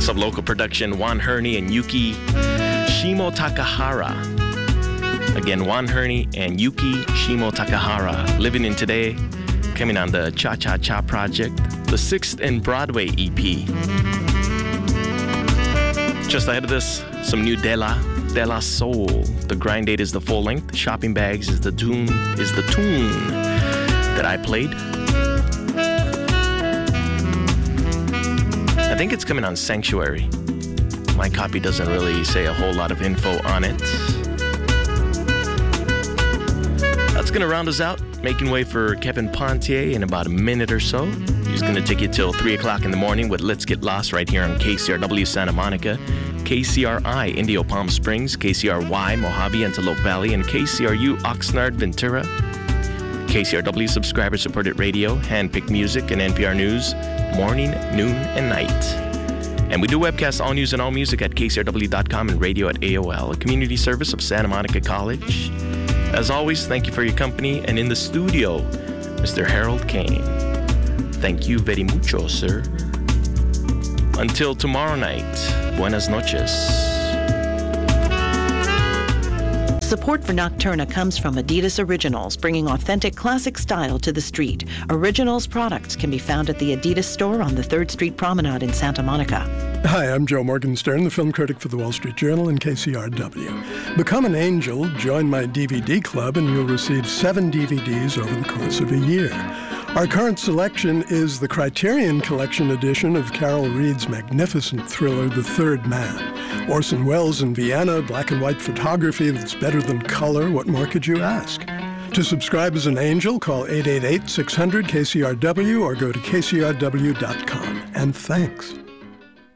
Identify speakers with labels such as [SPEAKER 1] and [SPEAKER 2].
[SPEAKER 1] Sublocal production, Juan Herney and Yuki Shimo Takahara. Again, Juan Herney and Yuki Shimo Takahara. Living in Today, coming on the Cha Cha Cha project, the 6th and Broadway EP. Just ahead of this, some new De La Soul. The Grind Date is the full length. Shopping Bags is the tune that I played. I think it's coming on Sanctuary. My copy doesn't really say a whole lot of info on it. That's going to round us out, making way for Kevin Pontier in about a minute or so. He's going to take you till 3 o'clock in the morning with Let's Get Lost right here on KCRW Santa Monica, KCRI Indio Palm Springs, KCRY Mojave Antelope Valley, and KCRU Oxnard Ventura. KCRW subscriber-supported radio, hand-picked music, and NPR News, morning, noon, and night. And we do webcast all news and all music at KCRW.com and radio at AOL, a community service of Santa Monica College. As always, thank you for your company. And in the studio, Mr. Harold Kane. Thank you very mucho, sir. Until tomorrow night, buenas noches.
[SPEAKER 2] Support for Nocturna comes from Adidas Originals, bringing authentic classic style to the street. Originals products can be found at the Adidas store on the 3rd Street Promenade in Santa Monica.
[SPEAKER 3] Hi, I'm Joe Morgenstern, the film critic for the Wall Street Journal and KCRW. Become an angel, join my DVD club, and you'll receive 7 DVDs over the course of a year. Our current selection is the Criterion Collection edition of Carol Reed's magnificent thriller, The Third Man. Orson Welles in Vienna, black and white photography that's better than color. What more could you ask? To subscribe as an angel, call 888-600-KCRW or go to kcrw.com. And thanks.